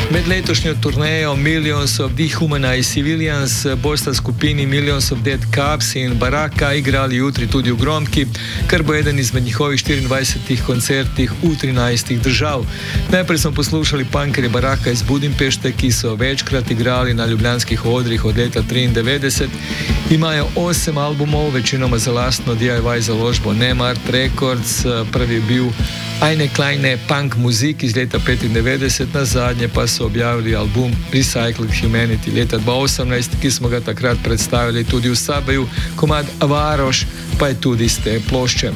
Med letošnjo turnejo Millions of Dehumanized Civilians bosta skupini Millions of Dead Cubs in Baraka igrali jutri tudi v Gromki, kar bo eden izmed njihovih 24 koncertih v 13 držav. Najprej smo poslušali punkerje Baraka iz Budimpešte, ki so večkrat igrali na ljubljanskih odrih od leta 1993. Imajo 8 albumov, večinoma za lastno DIY založbo Nemart Records. Prvi je bil Eine kleine punk muzik iz leta 1995, na zadnje pa so objavili album Recycled Humanity leta 2018, ki smo ga takrat predstavili tudi v Sabeju, komad Varoš pa je tudi iz te plošče.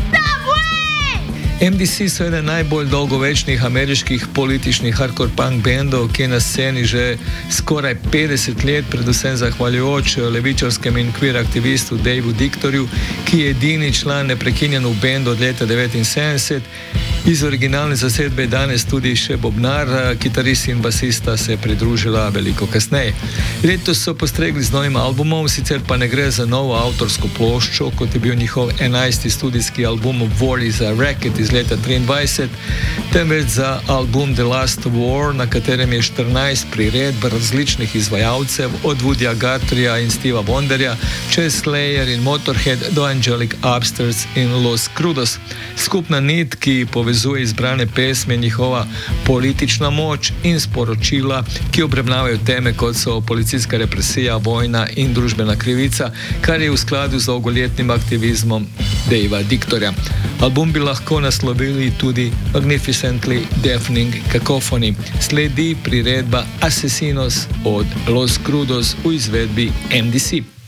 MDC so eden najbolj dolgovečnih ameriških političnih hardcore punk bendov, ki je na sceni že skoraj 50 let, predvsem zahvaljujoč levičarskem in queer aktivistu Daveu Diktorju, ki je edini član neprekinjen v bendu od leta 1979. Iz originalne zasedbe je danes tudi še bobnar, kitarist in basista se je pridružila veliko kasneje. Letos so postregli z novim albumom, sicer pa ne gre za novo avtorsko ploščo, kot je bil njihov 11. studijski album War is a Racket iz leta 1923, temveč za album The Last War, na katerem je 14 priredb različnih izvajalcev, od Woodyja Guthrieja in Stevea Wonderja, čez Slayer in Motorhead do Angelic Upstarts in Los Crudos. Skupna nit, ki povezuje izbrane pesme, njihova politična moč in sporočila, ki obravnavajo teme, kot so policijska represija, vojna in družbena krivica, kar je v skladu z dolgoletnim aktivizmom Davea Diktorja. Album bi lahko naslovili tudi Magnificently Deafening Cacophony. Sledi priredba Asesinos od Los Crudos v izvedbi MDC.